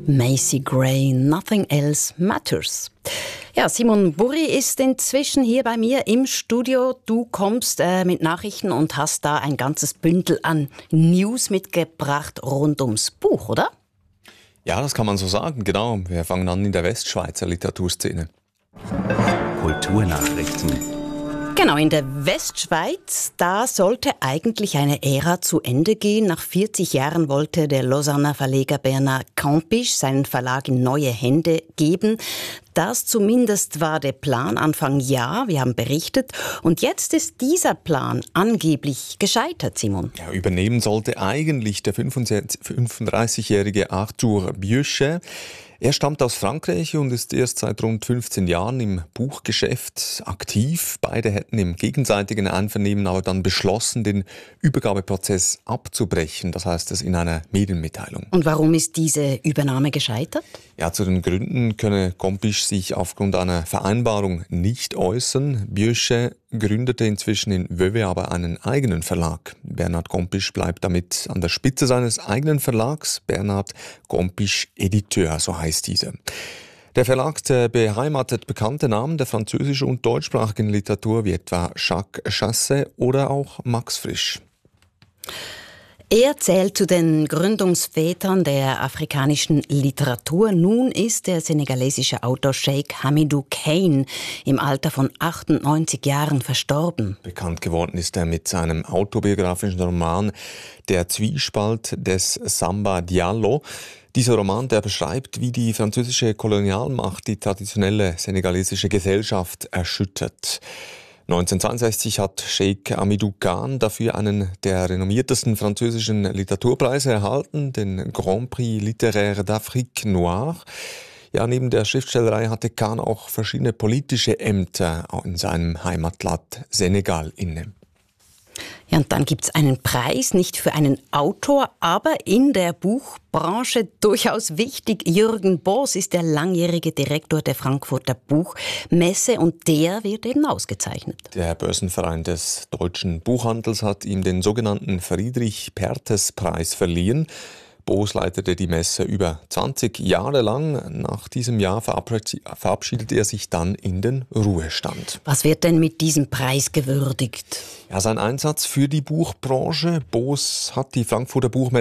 Macy Gray, Nothing Else Matters. Ja, Simon Burri ist inzwischen hier bei mir im Studio. Du kommst mit Nachrichten und hast da ein ganzes Bündel an News mitgebracht rund ums Buch, oder? Ja, das kann man so sagen, genau. Wir fangen an in der Westschweizer Literaturszene. Kulturnachrichten. Genau, in der Westschweiz, da sollte eigentlich eine Ära zu Ende gehen. Nach 40 Jahren wollte der Lausanner Verleger Bernhard Campisch seinen Verlag in neue Hände geben. Das zumindest war der Plan Anfang Jahr, wir haben berichtet. Und jetzt ist dieser Plan angeblich gescheitert, Simon. Ja, übernehmen sollte eigentlich der 35-jährige Arthur Bieuchet. Er stammt aus Frankreich und ist erst seit rund 15 Jahren im Buchgeschäft aktiv. Beide hätten im gegenseitigen Einvernehmen aber dann beschlossen, den Übergabeprozess abzubrechen. Das heißt es in einer Medienmitteilung. Und warum ist diese Übernahme gescheitert? Ja, zu den Gründen könne Campisch sich aufgrund einer Vereinbarung nicht äußern. Bieuchet gründete inzwischen in Vevey aber einen eigenen Verlag. Bernhard Campisch bleibt damit an der Spitze seines eigenen Verlags, Bernhard Campisch Editeur, so heißt dieser. Der Verlag beheimatet bekannte Namen der französischen und deutschsprachigen Literatur wie etwa Jacques Chasset oder auch Max Frisch. Er zählt zu den Gründungsvätern der afrikanischen Literatur. Nun ist der senegalesische Autor Cheikh Hamidou Kane im Alter von 98 Jahren verstorben. Bekannt geworden ist er mit seinem autobiografischen Roman Der Zwiespalt des Samba Diallo. Dieser Roman, der beschreibt, wie die französische Kolonialmacht die traditionelle senegalesische Gesellschaft erschüttert. 1962 hat Cheikh Hamidou Kane dafür einen der renommiertesten französischen Literaturpreise erhalten, den Grand Prix Littéraire d'Afrique Noire. Ja, neben der Schriftstellerei hatte Kane auch verschiedene politische Ämter in seinem Heimatland Senegal inne. Ja, und dann gibt's einen Preis, nicht für einen Autor, aber in der Buchbranche durchaus wichtig. Jürgen Boos ist der langjährige Direktor der Frankfurter Buchmesse und der wird eben ausgezeichnet. Der Börsenverein des deutschen Buchhandels hat ihm den sogenannten Friedrich-Perthes-Preis verliehen. Boos leitete die Messe über 20 Jahre lang. Nach diesem Jahr verabschiedete er sich dann in den Ruhestand. Was wird denn mit diesem Preis gewürdigt? Ja, sein Einsatz für die Buchbranche. Boos hat die Frankfurter Buchmesse